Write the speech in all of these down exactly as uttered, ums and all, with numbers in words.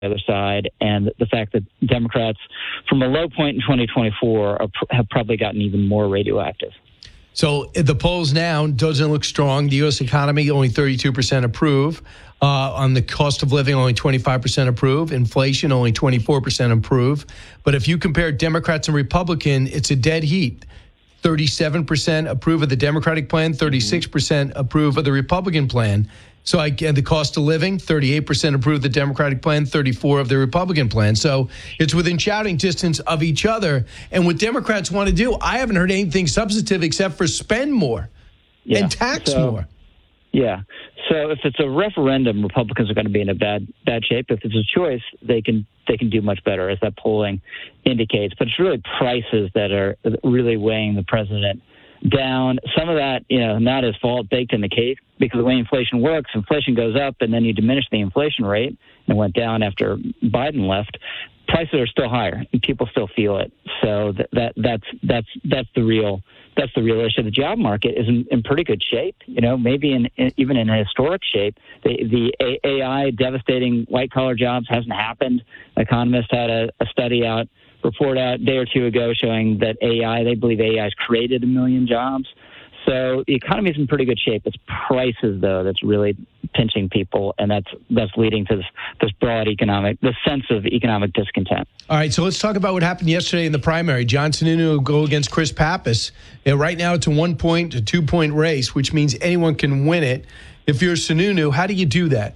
other side, and the fact that Democrats, from a low point in twenty twenty-four, are, have probably gotten even more radioactive. So the polls now doesn't look strong. The U S economy, only thirty-two percent approve. Uh, on the cost of living, only twenty-five percent approve. Inflation, only twenty-four percent approve. But if you compare Democrats and Republican, it's a dead heat. thirty-seven percent approve of the Democratic plan, thirty-six percent approve of the Republican plan. So I get the cost of living, thirty-eight percent approve of the Democratic plan, thirty-four of the Republican plan. So it's within shouting distance of each other. And what Democrats want to do, I haven't heard anything substantive except for spend more yeah. and tax so, more. Yeah. So if it's a referendum, Republicans are going to be in a bad bad shape. If it's a choice, they can they can do much better, as that polling indicates. But it's really prices that are really weighing the president down. Some of that, you know, not his fault, baked in the cake, because the way inflation works, inflation goes up and then you diminish the inflation rate, and it went down after Biden left. Prices are still higher and people still feel it. So that, that that's that's that's the real that's the real issue. The job market is in, in pretty good shape. You know, maybe in, in even in a historic shape. The the A I devastating white collar jobs hasn't happened. Economists had a, a study out. report out a day or two ago showing that A I, they believe A I has created a million jobs. So the economy is in pretty good shape. It's prices, though, that's really pinching people, and that's that's leading to this, this broad economic, this sense of economic discontent. All right, so let's talk about what happened yesterday in the primary. John Sununu will go against Chris Pappas. And right now it's a one-point to two-point race, which means anyone can win it. If you're Sununu, how do you do that?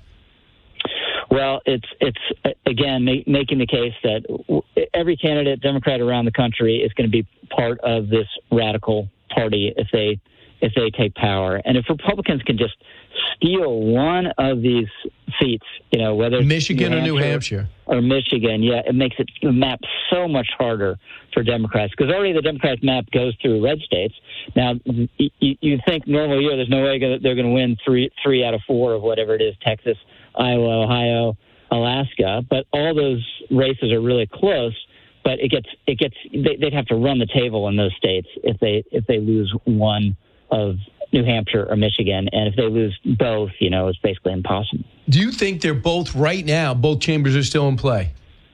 Well, it's, it's again, ma- making the case that every candidate, Democrat around the country, is going to be part of this radical party if they if they take power. And if Republicans can just steal one of these seats, you know, whether it's Michigan New or New Hampshire Hampshire. Or Michigan, yeah, it makes it the map so much harder for Democrats, because already the Democrats map goes through red states. Now, you, you think normal year, there's no way they're going to win three three out of four of whatever it is, Texas, Iowa, Ohio, Alaska, but all those races are really close. But it gets it gets they, they'd have to run the table in those states if they if they lose one of New Hampshire or Michigan, and if they lose both, you know, it's basically impossible. Do you think they're both right now? Both chambers are still in play.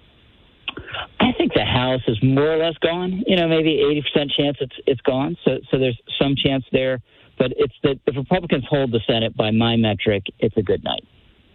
I think the House is more or less gone. You know, maybe eighty percent chance it's it's gone. So so there's some chance there, but it's that if Republicans hold the Senate by my metric, it's a good night.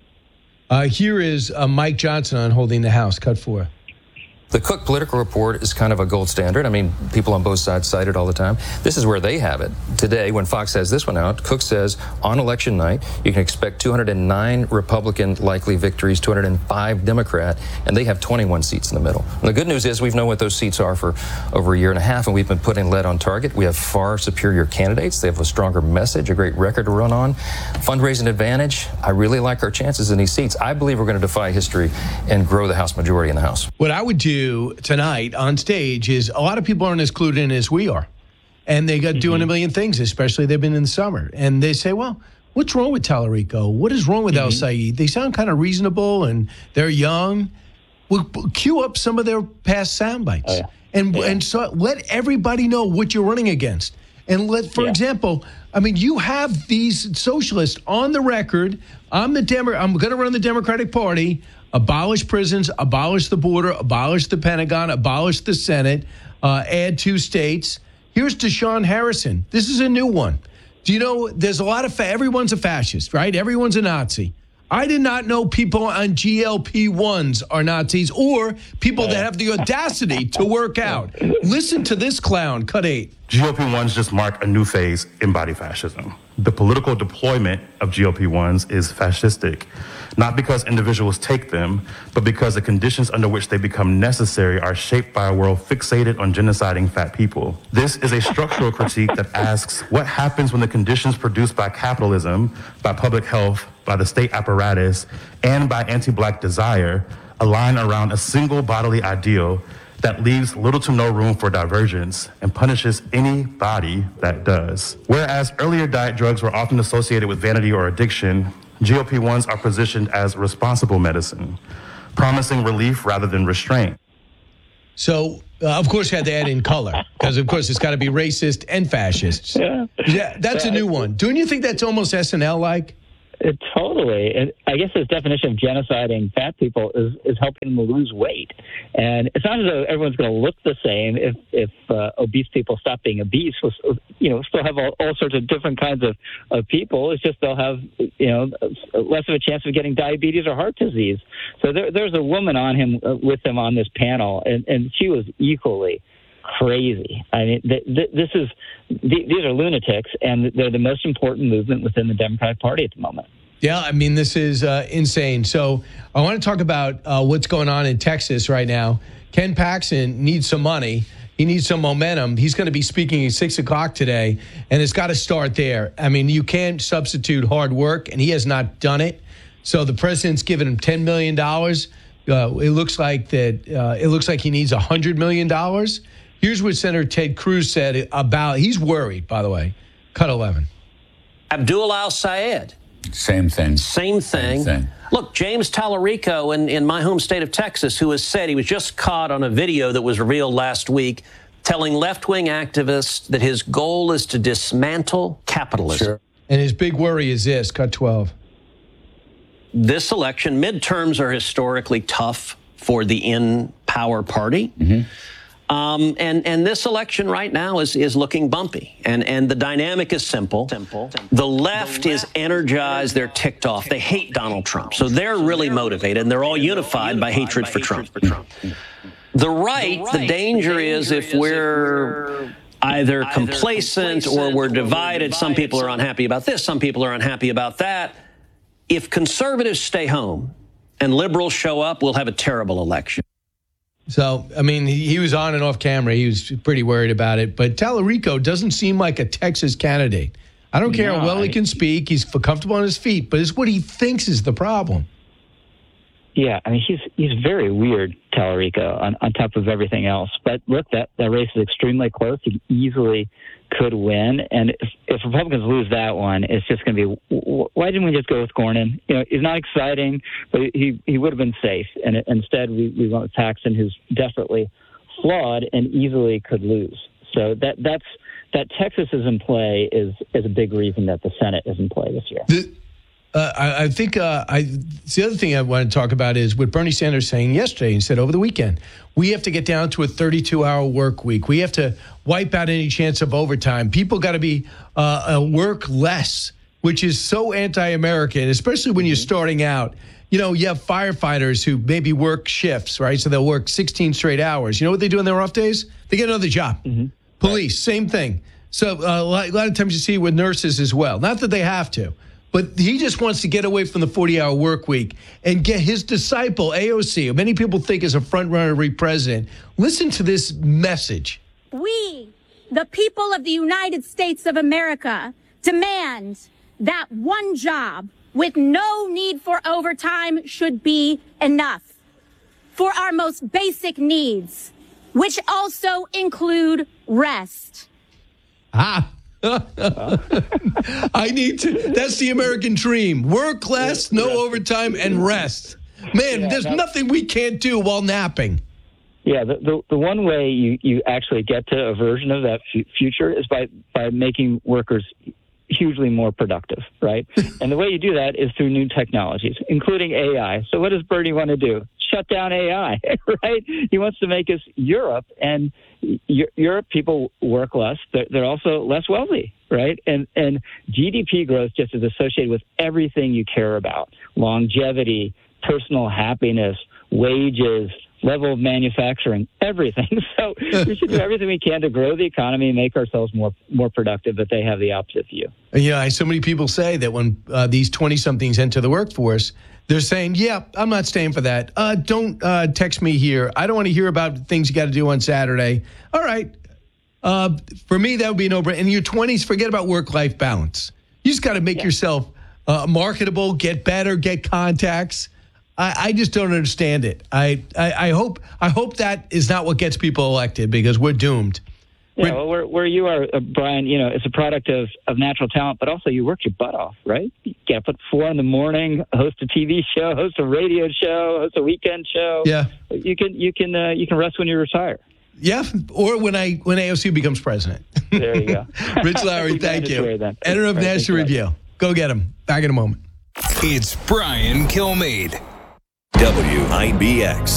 Uh, here is uh, Mike Johnson on holding the House. Cut four. The Cook Political Report is kind of a gold standard. I mean, people on both sides cite it all the time. This is where they have it. Today, when Fox has this one out, Cook says on election night, you can expect two hundred nine Republican likely victories, two hundred five Democrat, and they have twenty-one seats in the middle. And the good news is we've known what those seats are for over a year and a half, and we've been putting lead on target. We have far superior candidates. They have a stronger message, a great record to run on. Fundraising advantage. I really like our chances in these seats. I believe we're going to defy history and grow the House majority in the House. What I would do tonight on stage is a lot of people aren't as clued in as we are. And they got mm-hmm. doing a million things, especially they've been in the summer. And they say, well, what's wrong with Tallarico? What is wrong with mm-hmm. El Sayed? They sound kind of reasonable and they're young. Well, cue up some of their past sound bites. Oh, yeah. And, yeah. and so let everybody know what you're running against. And let, for yeah. example, I mean, you have these socialists on the record. I'm the Demo- I'm going to run the Democratic Party. Abolish prisons, abolish the border, abolish the Pentagon, abolish the Senate, uh, add two states. Here's Deshaun Harrison. This is a new one. Do you know, there's a lot of, fa- everyone's a fascist, right? Everyone's a Nazi. I did not know people on G L P ones are Nazis or people that have the audacity to work out. Listen to this clown, cut eight. G L P ones just mark a new phase in body fascism. The political deployment of G L P ones is fascistic, not because individuals take them, but because the conditions under which they become necessary are shaped by a world fixated on genociding fat people. This is a structural critique that asks what happens when the conditions produced by capitalism, by public health, by the state apparatus, and by anti-Black desire align around a single bodily ideal that leaves little to no room for divergence and punishes anybody that does. Whereas earlier diet drugs were often associated with vanity or addiction, G L P ones are positioned as responsible medicine, promising relief rather than restraint. So, uh, of course, you had to add in color, because, of course, it's got to be racist and fascist. Yeah. yeah that's a new one. Don't you think that's almost S N L-like? It, totally. And I guess his definition of genociding fat people is, is helping them lose weight. And it's not as though everyone's going to look the same if, if uh, obese people stop being obese. We'll, you know, still have all, all sorts of different kinds of, of people. It's just they'll have, you know, less of a chance of getting diabetes or heart disease. So there, there's a woman on him uh, with him on this panel, and, and she was equally crazy. I mean, th- th- this is th- these are lunatics, and they're the most important movement within the Democratic Party at the moment. Yeah, I mean, this is uh, insane. So I want to talk about uh, what's going on in Texas right now. Ken Paxton needs some money. He needs some momentum. He's going to be speaking at six o'clock today, and it's got to start there. I mean, you can't substitute hard work, and he has not done it. So the president's given him ten million dollars. Uh, it looks like that. Uh, it looks like he needs one hundred million dollars. Here's what Senator Ted Cruz said about, he's worried, by the way. Cut eleven. Abdul al-Sayed. Same thing. Same thing. Same thing. Look, James Tallarico in, in my home state of Texas, who has said he was just caught on a video that was revealed last week telling left-wing activists that his goal is to dismantle capitalism. Sure. And his big worry is this, cut twelve. This election, midterms are historically tough for the in-power party. Mm-hmm. Um, and, and this election right now is, is looking bumpy. And, and the dynamic is simple. simple. The left, the left is energized. They're ticked off. They hate Donald Trump. So they're really motivated, and they're all unified by hatred for Trump. The right, the danger is if we're either complacent or we're divided. Some people are unhappy about this. Some people are unhappy about that. If conservatives stay home and liberals show up, we'll have a terrible election. So, I mean, he, he was on and off camera. He was pretty worried about it. But Tallarico doesn't seem like a Texas candidate. I don't care no, how well I, he can speak. He's comfortable on his feet. But it's what he thinks is the problem. Yeah, I mean, he's he's very weird, Tallarico, on, on top of everything else. But look, that, that race is extremely close. He easily could win. And if, if Republicans lose that one, it's just going to be, why didn't we just go with Cornyn? You know, he's not exciting, but he, he would have been safe. And instead, we, we went with Paxton, who's desperately flawed and easily could lose. So that that's that Texas is in play is, is a big reason that the Senate is in play this year. The- Uh, I, I think uh, I, the other thing I want to talk about is what Bernie Sanders saying yesterday. He said over the weekend, we have to get down to a thirty-two hour work week. We have to wipe out any chance of overtime. People got to be uh, uh, work less, which is so anti-American, especially when you're starting out. You know, you have firefighters who maybe work shifts, right? So they'll work sixteen straight hours. You know what they do on their off days? They get another job. Mm-hmm. Police, same thing. So uh, a, lot, a lot of times you see with nurses as well. Not that they have to. But he just wants to get away from the forty hour work week and get his disciple, A O C, who many people think is a front-runner to be president. Listen to this message. We, the people of the United States of America, demand that one job with no need for overtime should be enough for our most basic needs, which also include rest. Ah. I need to. That's the American dream. Work less, no overtime, and rest. Man, yeah, there's nothing we can't do while napping. Yeah, the, the the one way you, you actually get to a version of that f- future is by, by making workers hugely more productive, right? And the way you do that is through new technologies, including A I. So what does Bernie want to do? Shut down A I, right? He wants to make us Europe, and Europe people work less. They're, they're also less wealthy, right? And and G D P growth just is associated with everything you care about: longevity, personal happiness, wages, level of manufacturing, everything. So we should do everything we can to grow the economy and make ourselves more more productive, but they have the opposite view. You know, so many people say that when uh, these twenty-somethings enter the workforce, they're saying, yeah, I'm not staying for that. Uh, don't uh, text me here. I don't want to hear about things you got to do on Saturday. All right. Uh, for me, that would be a no-brainer. In your twenties, forget about work-life balance. You just got to make yeah. yourself uh, marketable, get better, get contacts. I, I just don't understand it. I, I, I hope I hope that is not what gets people elected, because we're doomed. Yeah, well, where, where you are, uh, Brian, you know, it's a product of, of natural talent, but also you work your butt off, right? You get up at four in the morning, host a T V show, host a radio show, host a weekend show. Yeah, you can you can uh, you can rest when you retire. Yeah, or when I when A O C becomes president. There you go. Rich Lowry, thank you. Editor of National Review. Go get him. Back in a moment. It's Brian Kilmeade. W I B X.